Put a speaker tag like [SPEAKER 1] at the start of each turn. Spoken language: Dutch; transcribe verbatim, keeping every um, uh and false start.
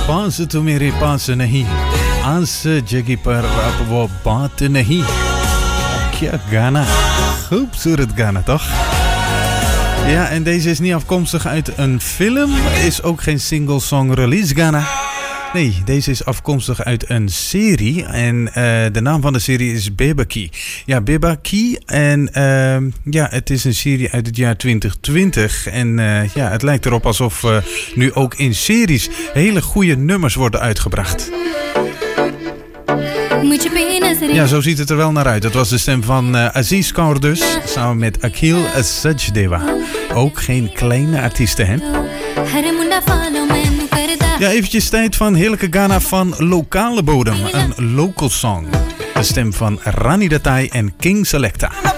[SPEAKER 1] पास तो मेरे पास नहीं, आस जगह पर अब वो बात नहीं. क्या गाना, खूबसूरत गाना toch? Ja, en deze is niet afkomstig uit een film, is ook geen single song release Ghana. Nee, deze is afkomstig uit een serie en uh, de naam van de serie is Bebaki. Ja, Bebaki en uh, ja, het is een serie uit het jaar twintig twintig en uh, ja, het lijkt erop alsof uh, nu ook in series hele goede nummers worden uitgebracht. Ja, zo ziet het er wel naar uit. Dat was de stem van uh, Aziz Kaur dus, samen met Akhil Sachdeva. Ook geen kleine artiesten, hè? Ja, eventjes tijd van heerlijke Ghana van lokale bodem. Een local song. De stem van Rani Datai en King Selecta.